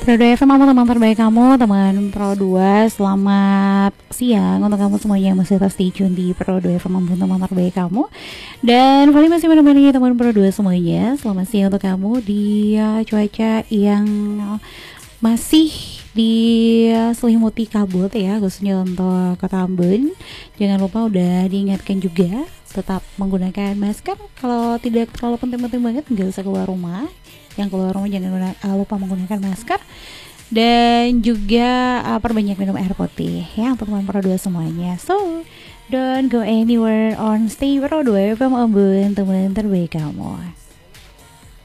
Pro 2 FM, teman terbaik kamu, teman Pro 2. Selamat siang untuk kamu semuanya yang masih stay tune di Pro 2 FM, teman terbaik kamu. Dan Fali masih menemani teman Pro 2 semuanya. Selamat siang untuk kamu di cuaca yang masih diselimuti kabut ya, khususnya untuk Kota Ambon. Jangan lupa udah diingatkan juga tetap menggunakan masker. Kalau tidak terlalu penting-penting banget, nggak usah keluar rumah. Yang keluar rumah jangan lupa menggunakan masker. Dan juga perbanyak minum air putih ya untuk teman Pro 2 semuanya. So, don't go anywhere on Stay Pro 2 FM Ambon, teman terbaik kamu.